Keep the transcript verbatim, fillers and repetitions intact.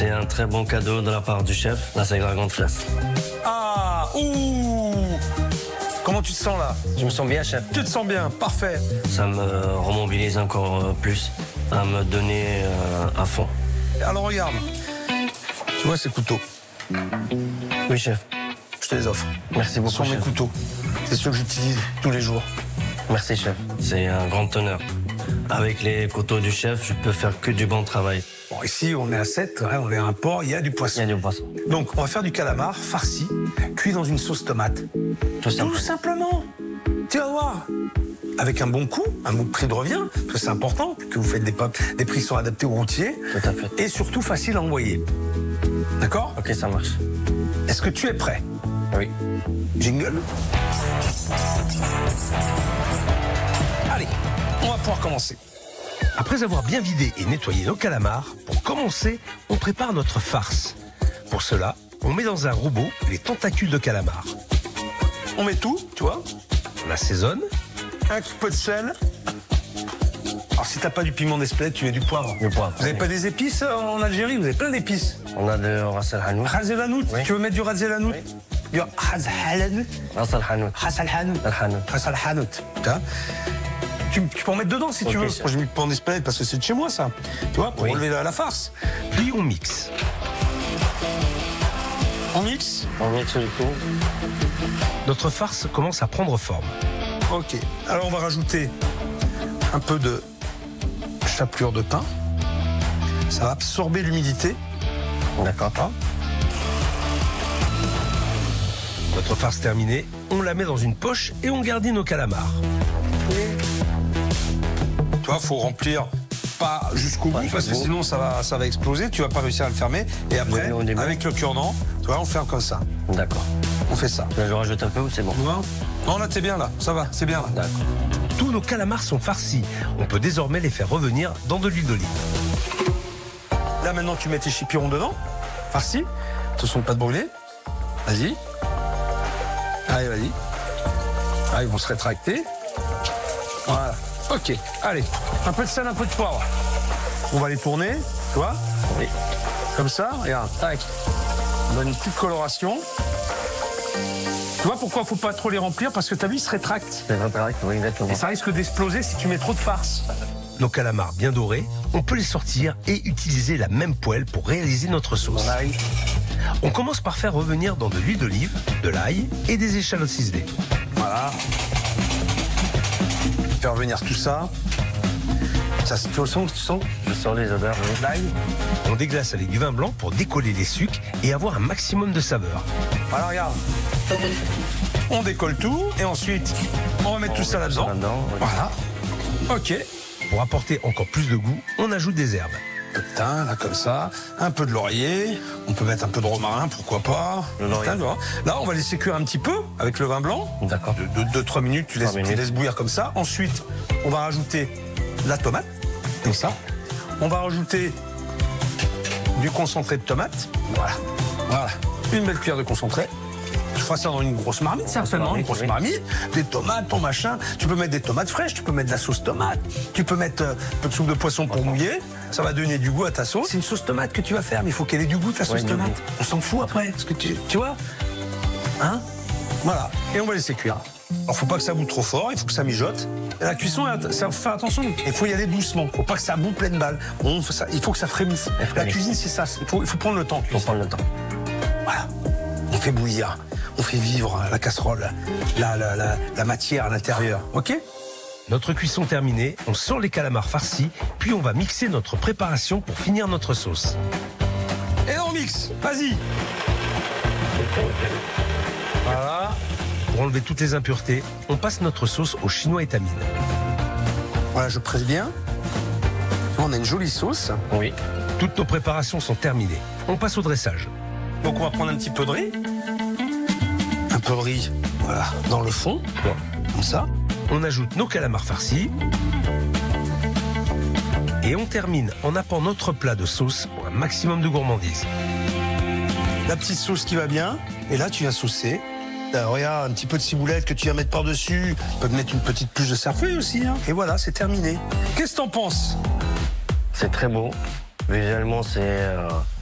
C'est un très bon cadeau de la part du chef. Là, c'est la grande classe. Ah, ouh. Comment tu te sens là? Je me sens bien, chef. Tu te sens bien, parfait. Ça me remobilise encore euh, plus à me donner euh, à fond. Alors regarde, tu vois ces couteaux, Oui, chef. je te les offre. Merci Ce beaucoup, sont mes chef. couteaux. C'est ceux que j'utilise tous les jours. Merci, chef. C'est un grand honneur. Avec les couteaux du chef, je peux faire que du bon travail. Bon, ici, on est à sept, hein, on est à un port, il y a du Il y poisson. a du poisson. Donc, on va faire du calamar farci, cuit dans une sauce tomate. Tout simplement. Tout simplement. Tu vas voir. Avec un bon coût, un bon prix de revient, parce que c'est important, que vous faites des, pop- des prix qui sont adaptés aux routiers. Tout à fait. Et surtout facile à envoyer. D'accord? Ok, ça marche. Est-ce que tu es prêt? Oui. Jingle. Allez, on va pouvoir commencer. Après avoir bien vidé et nettoyé nos calamars, pour commencer, on prépare notre farce. Pour cela, on met dans un robot les tentacules de calamar. On met tout, tu vois. On assaisonne, Un petit peu de sel. Alors si t'as pas du piment d'Espelette, tu mets du poivre. Du poivre, Vous avez oui. pas des épices euh, en Algérie? Vous avez plein d'épices. On a de ras al hanout. Ras el hanout. Oui. Tu veux mettre du ras el hanout? Oui. Du ras el hanout. Ras al hanout. Ras el hanout. Al hanout. Ras el hanout. Tu vois. Tu, tu peux en mettre dedans si tu Ok, veux. chef. Moi j'ai mis du piment d'Espelette parce que c'est de chez moi ça. Tu vois, pour Oui. relever la, la farce. puis on mixe. On mixe. On mixe le tout. Notre farce commence à prendre forme. Ok. Alors on va rajouter un peu de chapelure de pain. Ça va absorber l'humidité. D'accord. Hein. Notre farce terminée, on la met dans une poche et on garde nos calamars. Tu vois, faut remplir pas jusqu'au bout Pas parce que jusqu'au bout. sinon ça va, ça va exploser. Tu vas pas réussir à le fermer. Et après, Au début. avec le cure-dent, tu vois, on ferme comme ça. D'accord. On fait ça. Là, je rajoute un peu ou c'est bon? Tu vois? Non, là, t'es bien là. Ça va, c'est bien là. D'accord. Tous nos calamars sont farcis. On peut désormais les faire revenir dans de l'huile d'olive. Là, maintenant, tu mets tes chipirons dedans. Farci. Attention de pas te brûler. Vas-y. Allez, vas-y. Ah, ils vont se rétracter. Voilà. Ok. Allez. Un peu de sel, un peu de poivre. On va les tourner. Tu vois? Oui. Comme ça. Regarde. Tac. On donne une petite coloration. Tu vois pourquoi faut pas trop les remplir? Parce que ta vie se rétracte. C'est correct, oui, exactement. Et ça risque d'exploser si tu mets trop de farce. Nos calamars bien dorés, on peut les sortir et utiliser la même poêle pour réaliser notre sauce. On arrive. On commence par faire revenir dans de l'huile d'olive, de l'ail et des échalotes ciselées. Voilà. Faire revenir tout ça. Ça, tu le sens, tu sens Je sens les odeurs. Oui. l'ail. On déglace avec du vin blanc pour décoller les sucs et avoir un maximum de saveur. Voilà, regarde. On décolle tout et ensuite, on va mettre tout ça là-dedans. Là-dedans, oui. Voilà. Ok. Pour apporter encore plus de goût, on ajoute des herbes. Un peu de thym, là, comme ça. Un peu de laurier. On peut mettre un peu de romarin, pourquoi pas. Le laurier. Putain, tu vois. Là, on va laisser cuire un petit peu avec le vin blanc. D'accord. De deux trois minutes, tu laisses, Trois tu minutes. laisses bouillir comme ça. Ensuite, on va rajouter la tomate, comme ça. On va rajouter du concentré de tomate. Voilà. Voilà. Une belle cuillère de concentré. Tu feras ça dans une grosse marmite, certainement. marmite, Une grosse oui. marmite. Des tomates, ton machin. Tu peux mettre des tomates fraîches, tu peux mettre de la sauce tomate. Tu peux mettre euh, un peu de soupe de poisson pour mouiller. Ça va donner du goût à ta sauce. C'est une sauce tomate que tu vas faire, mais il faut qu'elle ait du goût, ta sauce du tomate. goût. On s'en fout après. Parce que tu, tu vois? Hein? Voilà. Et on va laisser cuire. Alors, faut pas que ça boue trop fort, il faut que ça mijote. Et la cuisson, ça faut faire attention. Il faut y aller doucement. Faut pas que ça boue pleine balle. On fait ça, il faut que ça frémisse. Elle La frémisse. cuisine, c'est ça. Il faut, il faut prendre le temps. de Faut cuisiner. prendre le temps. Voilà. On fait bouillir. On fait vivre la casserole, la, la, la, la matière à l'intérieur. OK? Notre cuisson terminée, on sort les calamars farcis, puis on va mixer notre préparation pour finir notre sauce. Et on mixe. Vas-y. Voilà. Pour enlever toutes les impuretés, on passe notre sauce au chinois étamine. Voilà, je presse bien. On a une jolie sauce. Oui. Toutes nos préparations sont terminées. On passe au dressage. Donc on va prendre un petit peu de riz. Un peu de riz, voilà, dans le fond. Comme ça. On ajoute nos calamars farcis. Et on termine en nappant notre plat de sauce pour un maximum de gourmandise. La petite sauce qui va bien. Et là, tu viens saucer. Là, regarde, un petit peu de ciboulette que tu viens mettre par-dessus. Tu peux te mettre une petite pluche de cerfeuil aussi. Hein. Et voilà, c'est terminé. Qu'est-ce que t'en penses? C'est très beau. Visuellement, c'est euh,